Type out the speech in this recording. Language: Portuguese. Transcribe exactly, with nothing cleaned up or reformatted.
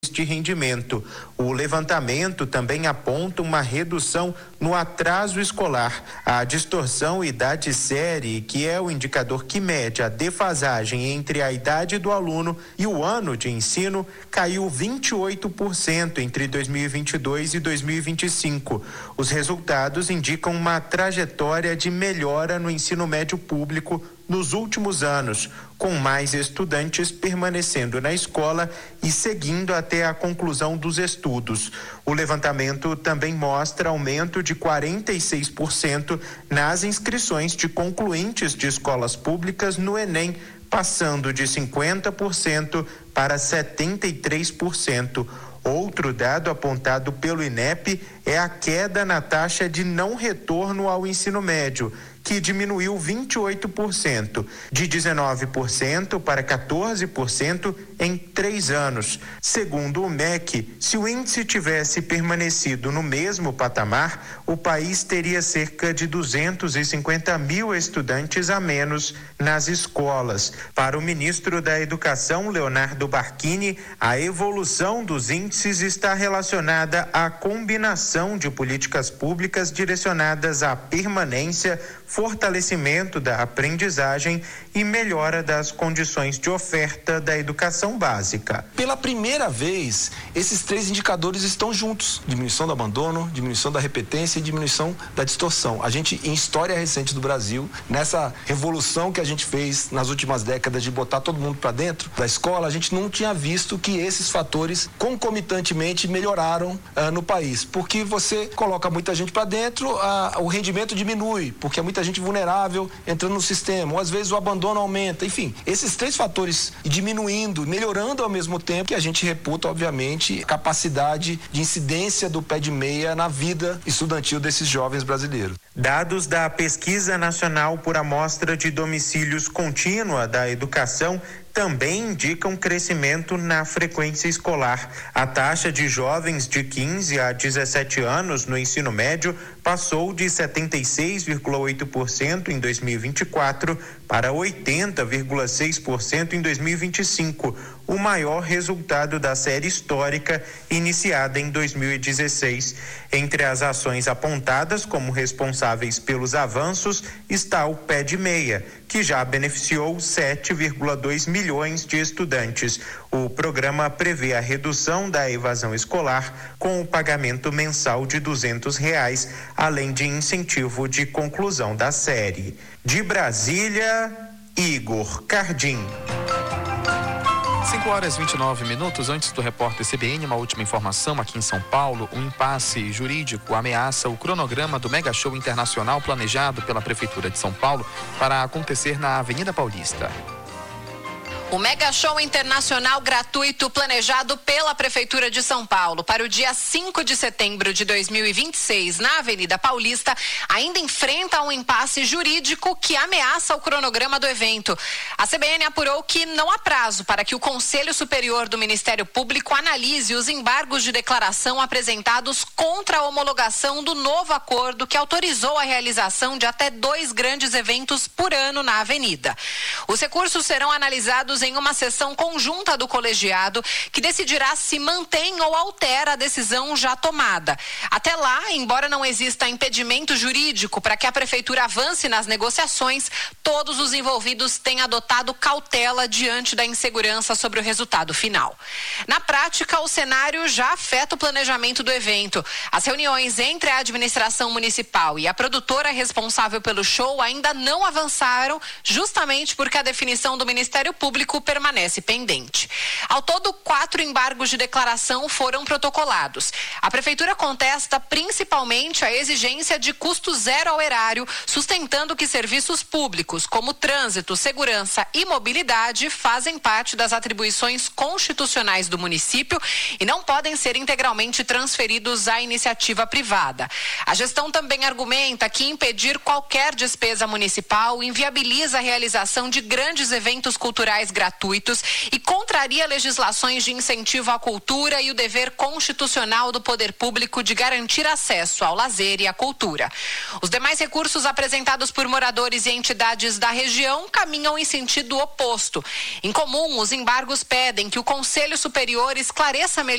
de rendimento. O levantamento também aponta uma redução no atraso escolar. A distorção idade-série, que é o indicador que mede a defasagem entre a idade do aluno e o ano de ensino, caiu vinte e oito por cento entre dois mil e vinte e dois e dois mil e vinte e cinco. Os resultados indicam uma trajetória de melhora no ensino médio público nos últimos anos, com mais estudantes permanecendo na escola e seguindo até a conclusão dos estudos. O levantamento também mostra aumento de quarenta e seis por cento nas inscrições de concluintes de escolas públicas no Enem, passando de cinquenta por cento para setenta e três por cento. Outro dado apontado pelo INEP é a queda na taxa de não retorno ao ensino médio, que diminuiu vinte e oito por cento, de dezenove por cento para quatorze por cento em três anos. Segundo o M E C, se o índice tivesse permanecido no mesmo patamar, o país teria cerca de duzentos e cinquenta mil estudantes a menos nas escolas. Para o ministro da Educação, Leonardo Barquini, a evolução dos índices está relacionada à combinação de políticas públicas direcionadas à permanência, fortalecimento da aprendizagem e melhora das condições de oferta da educação básica. Pela primeira vez, esses três indicadores estão juntos: diminuição do abandono, diminuição da repetência e diminuição da distorção. A gente, em história recente do Brasil, nessa revolução que a gente fez nas últimas décadas de botar todo mundo para dentro da escola, a gente não tinha visto que esses fatores concomitantemente melhoraram uh, no país, porque você coloca muita gente para dentro, uh, o rendimento diminui, porque é muita gente vulnerável entrando no sistema, ou às vezes o abandono aumenta. Enfim, esses três fatores diminuindo, melhorando ao mesmo tempo, que a gente reputa, obviamente, capacidade de incidência do pé de meia na vida estudantil desses jovens brasileiros. Dados da Pesquisa Nacional por Amostra de Domicílios Contínua da Educação também indicam crescimento na frequência escolar. A taxa de jovens de quinze a dezessete anos no ensino médio passou de setenta e seis vírgula oito por cento em dois mil e vinte e quatro para oitenta vírgula seis por cento em dois mil e vinte e cinco, o maior resultado da série histórica iniciada em dois mil e dezesseis. Entre as ações apontadas como responsáveis pelos avanços está o Pé de Meia, que já beneficiou sete vírgula dois milhões de estudantes. O programa prevê a redução da evasão escolar com o pagamento mensal de duzentos reais, além de incentivo de conclusão da série. De Brasília, Igor Cardim. cinco horas e vinte e nove minutos antes do repórter C B N, uma última informação aqui em São Paulo. Um impasse jurídico ameaça o cronograma do Mega Show Internacional planejado pela Prefeitura de São Paulo para acontecer na Avenida Paulista. O Mega Show Internacional gratuito planejado pela Prefeitura de São Paulo para o dia cinco de setembro de dois mil e vinte e seis na Avenida Paulista ainda enfrenta um impasse jurídico que ameaça o cronograma do evento. A C B N apurou que não há prazo para que o Conselho Superior do Ministério Público analise os embargos de declaração apresentados contra a homologação do novo acordo que autorizou a realização de até dois grandes eventos por ano na Avenida. Os recursos serão analisados em uma sessão conjunta do colegiado que decidirá se mantém ou altera a decisão já tomada. Até lá, embora não exista impedimento jurídico para que a prefeitura avance nas negociações, todos os envolvidos têm adotado cautela diante da insegurança sobre o resultado final. Na prática, o cenário já afeta o planejamento do evento. As reuniões entre a administração municipal e a produtora responsável pelo show ainda não avançaram, justamente porque a definição do Ministério Público permanece pendente. Ao todo, quatro embargos de declaração foram protocolados. A Prefeitura contesta principalmente a exigência de custo zero ao erário, sustentando que serviços públicos como trânsito, segurança e mobilidade fazem parte das atribuições constitucionais do município e não podem ser integralmente transferidos à iniciativa privada. A gestão também argumenta que impedir qualquer despesa municipal inviabiliza a realização de grandes eventos culturais gratuitos gratuitos e contraria legislações de incentivo à cultura e o dever constitucional do poder público de garantir acesso ao lazer e à cultura. Os demais recursos apresentados por moradores e entidades da região caminham em sentido oposto. Em comum, os embargos pedem que o Conselho Superior esclareça melhor